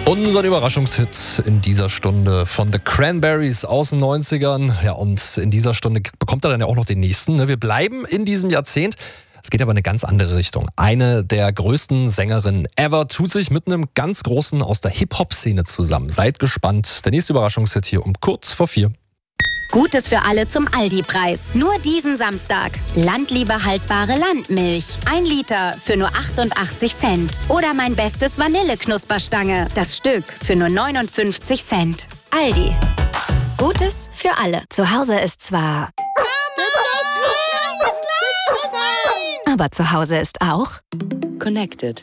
Unser Überraschungshit in dieser Stunde von The Cranberries aus den 90ern. Ja, und in dieser Stunde bekommt er dann ja auch noch den nächsten. Wir bleiben in diesem Jahrzehnt. Es geht aber in eine ganz andere Richtung. Eine der größten Sängerinnen ever tut sich mit einem ganz Großen aus der Hip-Hop-Szene zusammen. Seid gespannt. Der nächste Überraschungshit hier um kurz vor 4. Gutes für alle zum Aldi-Preis. Nur diesen Samstag. Landliebe haltbare Landmilch. 1 Liter für nur 88 Cent. Oder mein bestes Vanilleknusperstange. Das Stück für nur 59 Cent. Aldi. Gutes für alle. Zu Hause ist zwar... aber zu Hause ist auch... Connected.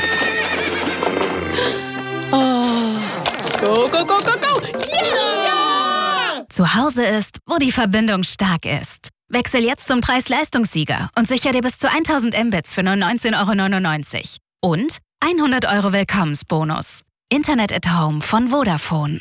Oh. Go, go, go, go, go! Yeah! Zu Hause ist, wo die Verbindung stark ist. Wechsel jetzt zum Preis-Leistungssieger und sichere dir bis zu 1000 Mbits für nur 19,99 €. Und 100 € Willkommensbonus. Internet at Home von Vodafone.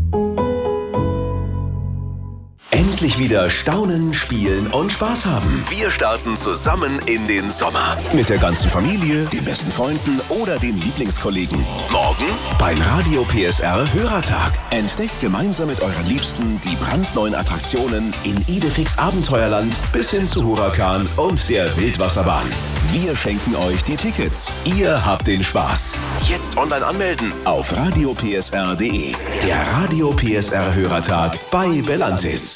Endlich wieder staunen, spielen und Spaß haben. Wir starten zusammen in den Sommer. Mit der ganzen Familie, den besten Freunden oder den Lieblingskollegen. Morgen beim Radio PSR Hörertag. Entdeckt gemeinsam mit euren Liebsten die brandneuen Attraktionen in Idefix Abenteuerland bis hin zu Huracan und der Wildwasserbahn. Wir schenken euch die Tickets. Ihr habt den Spaß. Jetzt online anmelden auf radiopsr.de. Der Radio PSR Hörertag bei Belantis.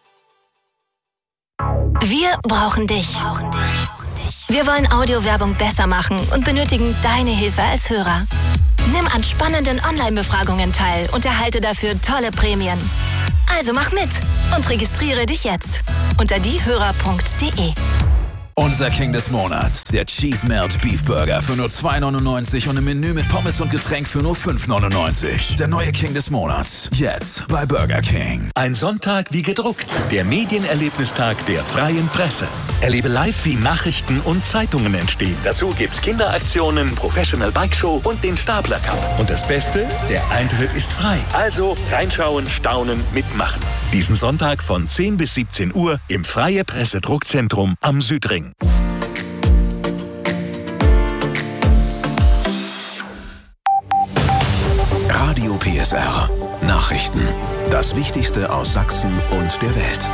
Wir brauchen dich. Wir wollen Audiowerbung besser machen und benötigen deine Hilfe als Hörer. Nimm an spannenden Online-Befragungen teil und erhalte dafür tolle Prämien. Also mach mit und registriere dich jetzt unter diehörer.de. Unser King des Monats, der Cheese Melt Beef Burger für nur 2,99 € und im Menü mit Pommes und Getränk für nur 5,99 €. Der neue King des Monats, jetzt bei Burger King. Ein Sonntag wie gedruckt, der Medienerlebnistag der Freien Presse. Erlebe live, wie Nachrichten und Zeitungen entstehen. Dazu gibt's Kinderaktionen, Professional Bike Show und den Stapler Cup. Und das Beste, der Eintritt ist frei. Also reinschauen, staunen, mitmachen. Diesen Sonntag von 10 bis 17 Uhr im Freie Presse Druckzentrum am Südring. Radio PSR. Nachrichten. Das Wichtigste aus Sachsen und der Welt.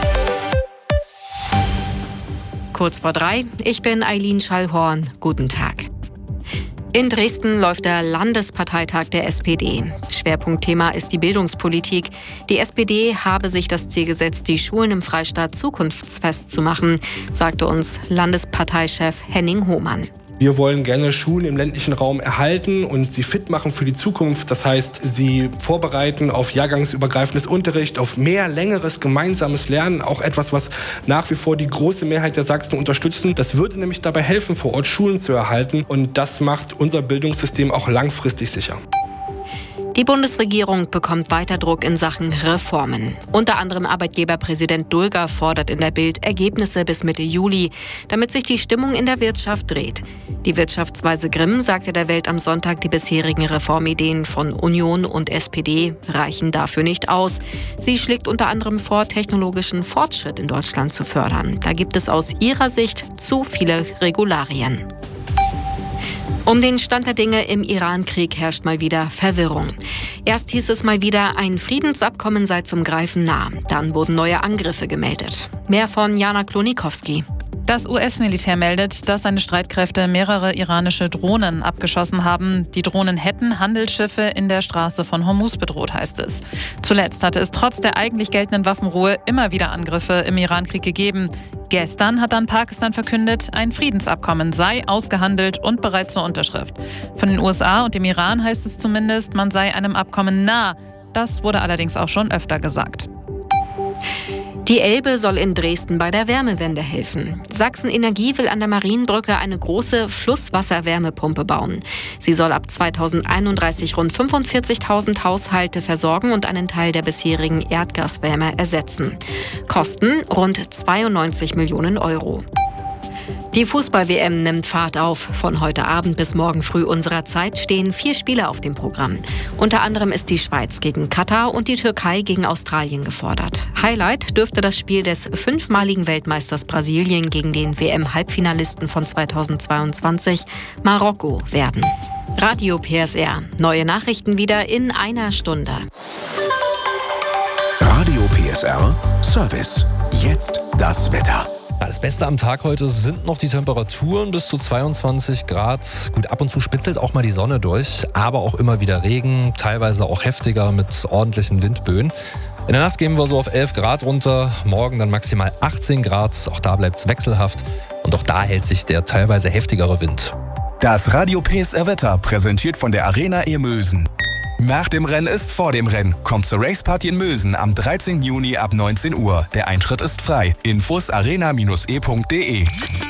Kurz vor 3, ich bin Eileen Schallhorn. Guten Tag. In Dresden läuft der Landesparteitag der SPD. Schwerpunktthema ist die Bildungspolitik. Die SPD habe sich das Ziel gesetzt, die Schulen im Freistaat zukunftsfest zu machen, sagte uns Landesparteichef Henning Hohmann. Wir wollen gerne Schulen im ländlichen Raum erhalten und sie fit machen für die Zukunft. Das heißt, sie vorbereiten auf jahrgangsübergreifendes Unterricht, auf mehr längeres gemeinsames Lernen. Auch etwas, was nach wie vor die große Mehrheit der Sachsen unterstützen. Das würde nämlich dabei helfen, vor Ort Schulen zu erhalten. Und das macht unser Bildungssystem auch langfristig sicher. Die Bundesregierung bekommt weiter Druck in Sachen Reformen. Unter anderem Arbeitgeberpräsident Dulger fordert in der Bild Ergebnisse bis Mitte Juli, damit sich die Stimmung in der Wirtschaft dreht. Die Wirtschaftsweise Grimm sagte der Welt am Sonntag, die bisherigen Reformideen von Union und SPD reichen dafür nicht aus. Sie schlägt unter anderem vor, technologischen Fortschritt in Deutschland zu fördern. Da gibt es aus ihrer Sicht zu viele Regularien. Um den Stand der Dinge im Iran-Krieg herrscht mal wieder Verwirrung. Erst hieß es mal wieder, ein Friedensabkommen sei zum Greifen nah. Dann wurden neue Angriffe gemeldet. Mehr von Jana Klonikowski. Das US-Militär meldet, dass seine Streitkräfte mehrere iranische Drohnen abgeschossen haben. Die Drohnen hätten Handelsschiffe in der Straße von Hormuz bedroht, heißt es. Zuletzt hatte es trotz der eigentlich geltenden Waffenruhe immer wieder Angriffe im Iran-Krieg gegeben. Gestern hat dann Pakistan verkündet, ein Friedensabkommen sei ausgehandelt und bereit zur Unterschrift. Von den USA und dem Iran heißt es zumindest, man sei einem Abkommen nah. Das wurde allerdings auch schon öfter gesagt. Die Elbe soll in Dresden bei der Wärmewende helfen. Sachsen Energie will an der Marienbrücke eine große Flusswasserwärmepumpe bauen. Sie soll ab 2031 rund 45.000 Haushalte versorgen und einen Teil der bisherigen Erdgaswärme ersetzen. Kosten rund 92 Millionen Euro. Die Fußball-WM nimmt Fahrt auf. Von heute Abend bis morgen früh unserer Zeit stehen 4 Spiele auf dem Programm. Unter anderem ist die Schweiz gegen Katar und die Türkei gegen Australien gefordert. Highlight dürfte das Spiel des 5-maligen Weltmeisters Brasilien gegen den WM-Halbfinalisten von 2022, Marokko, werden. Radio PSR. Neue Nachrichten wieder in einer Stunde. Radio PSR Service. Jetzt das Wetter. Ja, das Beste am Tag heute sind noch die Temperaturen bis zu 22 Grad. Gut, ab und zu spitzelt auch mal die Sonne durch, aber auch immer wieder Regen, teilweise auch heftiger mit ordentlichen Windböen. In der Nacht gehen wir so auf 11 Grad runter, morgen dann maximal 18 Grad. Auch da bleibt es wechselhaft und auch da hält sich der teilweise heftigere Wind. Das Radio PSR Wetter präsentiert von der Arena Mösen. Nach dem Rennen ist vor dem Rennen. Kommt zur Raceparty in Mösen am 13. Juni ab 19 Uhr. Der Eintritt ist frei. Infos arena-e.de.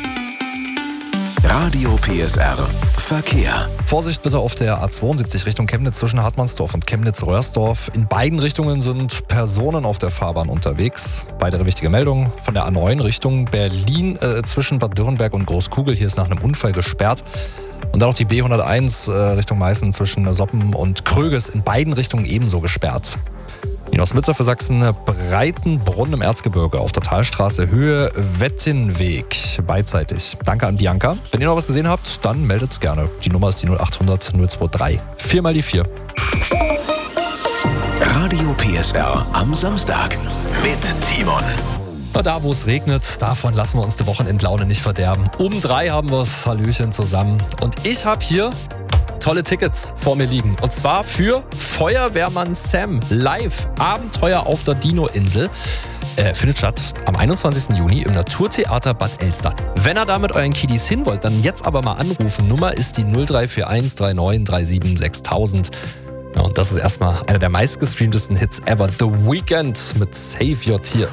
Radio PSR Verkehr. Vorsicht bitte auf der A72 Richtung Chemnitz zwischen Hartmannsdorf und Chemnitz-Röhrsdorf. In beiden Richtungen sind Personen auf der Fahrbahn unterwegs. Weitere wichtige Meldung von der A9 Richtung Berlin zwischen Bad Dürrenberg und Großkugel. Hier ist nach einem Unfall gesperrt. Und dann noch die B101 Richtung Meißen zwischen Soppen und Kröges in beiden Richtungen ebenso gesperrt. Aus Mitzer für Sachsen, Breitenbrunn im Erzgebirge auf der Talstraße Höhe Wettenweg beidseitig. Danke an Bianca. Wenn ihr noch was gesehen habt, dann meldet's gerne. Die Nummer ist die 0800 023. 4 mal die 4. Radio PSR am Samstag mit Timon. Da, wo es regnet, davon lassen wir uns die Wochenendlaune nicht verderben. Um 3 haben wir das Hallöchen zusammen. Und ich habe hier tolle Tickets vor mir liegen. Und zwar für Feuerwehrmann Sam live. Abenteuer auf der Dino-Insel. Findet statt am 21. Juni im Naturtheater Bad Elster. Wenn ihr da mit euren Kiddies hin wollt, dann jetzt aber mal anrufen. Nummer ist die 0341 39 37 6000. Ja, und das ist erstmal einer der meistgestreamtesten Hits ever. The Weeknd mit Save Your Tears.